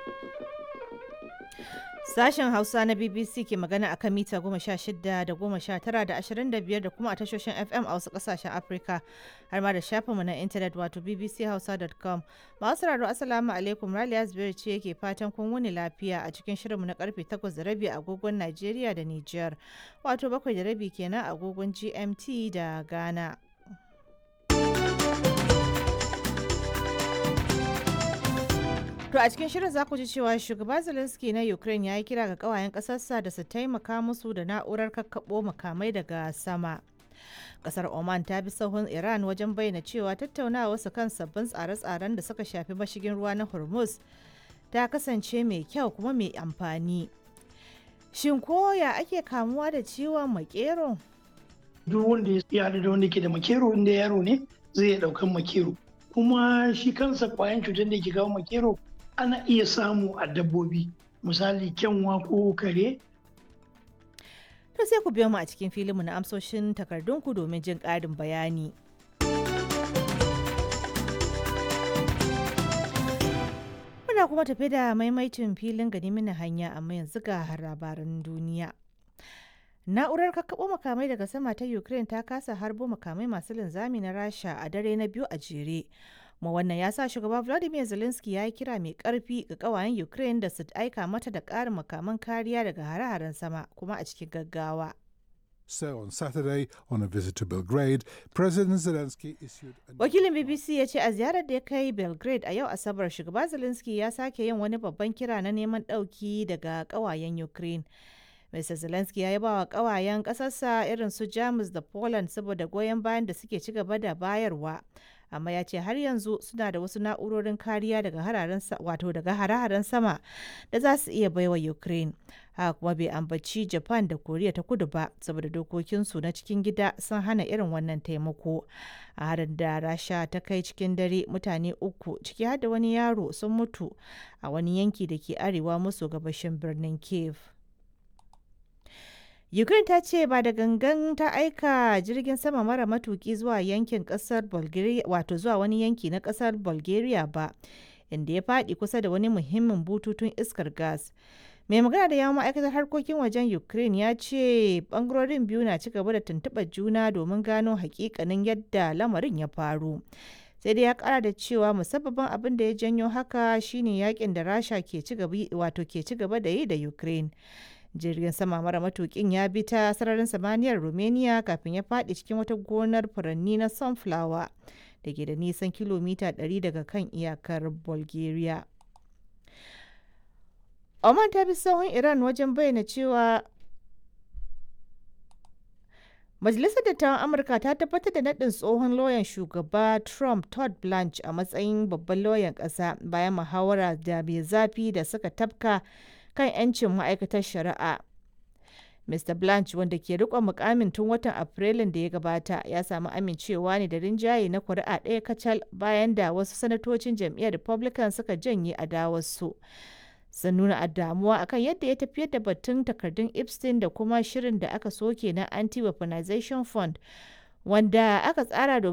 Sashen Hausa na BBC ke magana a kan mita 16 da 19 da 25 da kuma a tashoshin FM a wasu kasashen Afirka har ma da shafinmu na intanet wato bbchausa.com. Masu sauraro Assalamu alaikum, Raliya Zubairu ce yake fatan kun wuni lafiya a cikin shirinmu na karfe 8:30 agogon Najeriya da Nijar, wato 7:30 kenan agogon GMT da Ghana. To a cikin shirin za ku ji cewa shugaba Zelensky na Ukraine ya yi kira ga kawayen ƙasarsa da su taimaka musu da na'urar kakkaɓo makamai daga sama. Kasar Oman ta bi sahun Iran wajen bayyana cewa tattaunawa su kan sabbin tsare-tsaren da suka shafi mashigin ruwa na Hormuz ta kasance mai kyau kuma mai amfani. Shin koya ake kamuwa da ciwon makero? Duk wanda ya haɗu da wanda ke da makero, inda yaro ne zai iya ɗaukan makero. Kuma shi kansa kwayan cutar da ke kawo makero ana iya samu a dabbobi, misali kyanwa ko kare. To sai ku biyo mu a cikin filinmu na amsoshin takardunku domin jin ƙarin bayani. Muna kuma tafi da maimaicin filin gani mini hanya, amma yanzu ga labaran duniya. Na'urar kakkaɓo makamai daga sama ta Ukraine ta kasa harbo makamai masu linzami na Rasha a dare na biyu a jere. Kuma wannan ya sa shugaba Vladimir Zelensky ya yi kira mai ƙarfi ga ƙawayen Ukraine da su aika mata da ƙarin makaman kariya daga hare-haren sama kuma a cikin gaggawa. So on Saturday, on a visit to Belgrade, President Zelensky issued Wakilin BBC ya ce a ziyarar da ya kai Belgrade a yau Asabar, shugaba Zelensky ya sake yin wani babban kira na neman ɗauki daga ƙawayen Ukraine. Mr. Zelensky ya yaba wa ƙawayen ƙasarsa irin su Jamus da Poland saboda goyon bayan da suke ci gaba da bayarwa. Amma ya ce har yanzu suna da wasu na'urorin kariya daga hare-haren sama da za su iya baiwa Ukraine. Haka kuma bai ambaci Japan da Koriya ta Kudu ba saboda dokokinsu na cikin gida sun hana irin wannan taimako. A harin da Rasha ta kai cikin dare, mutane 3 ciki har da wani yaro sun mutu a wani yanki da ke arewa maso gabashin birnin Kiev. Ukraine ta ce ba da gangan ta aika jirgin sama mara matuki zuwa yankin kasar Bulgaria, wato zuwa wani yanki na kasar Bulgaria ba, inda ya faɗi kusa da wani muhimmin bututun iskar gas. Mai magana da yawon ma'aikatar harkokin wajen Ukraine ya ce bangarorin biyu na ci gaba da tuntuɓar juna domin gano hakikanin yadda lamarin ya faru. Sai dai ya kara da cewa musabbabin abin da ya janyo haka shine yakin da Rasha ke ci gaba da yi da Ukraine. Jirgin sama mara matukin ya bi ta sararin samaniyar Romania kafin ya faɗi cikin wata gonar furanni na sunflower da ke da nisan kilomita 100 daga kan iyakar Bulgaria. Oman ta bi sahun Iran wajen bayyana cewa Majalisar Dattawan Amurka ta tabbatar da naɗin tsohon lauyan shugaba Trump, Todd Blanche, a matsayin babban lauyan ƙasa bayan muhawara da mai zafi da suka tafka kan 'yancin ma'aikatar shari'a. Mr. Blanche, wanda ke riƙon mukamin tun watan Afrilun da ya gabata, ya samu amincewa ne da rinjaye na kuri'a ɗaya kacal bayan da wasu sanatocin jam'iyyar Republican suka janye adawarsu. Sun nuna damuwa akan yadda ya tafiyar da batun takardun Epstein da kuma shirin da aka soke na Anti-Weaponization Fund, wanda aka tsara domin